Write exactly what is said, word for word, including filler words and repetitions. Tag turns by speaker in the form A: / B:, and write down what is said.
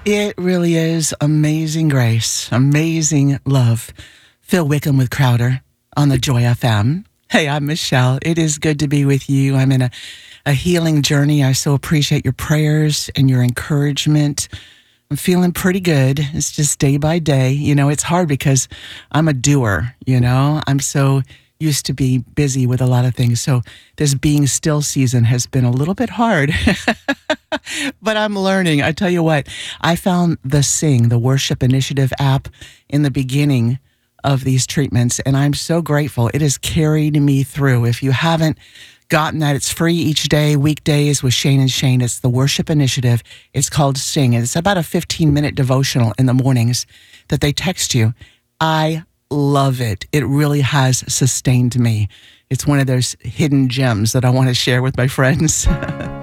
A: It really is amazing grace, amazing love. Phil Wickham with Crowder on the Joy F M. Hey, I'm Michelle. It is good to be with you. I'm in a, a healing journey. I so appreciate your prayers and your encouragement. I'm feeling pretty good. It's just day by day. You know, it's hard because I'm a doer, you know. I'm so used to be busy with a lot of things. So this being still season has been a little bit hard. But I'm learning. I tell you what, I found the Sing, the Worship Initiative app in the beginning of these treatments, and I'm so grateful. It has carried me through. If you haven't gotten that, it's free each day, weekdays with Shane and Shane. It's the Worship Initiative. It's called Sing. It's about a fifteen minute devotional in the mornings that they text you. I love it. It really has sustained me. It's one of those hidden gems that I want to share with my friends.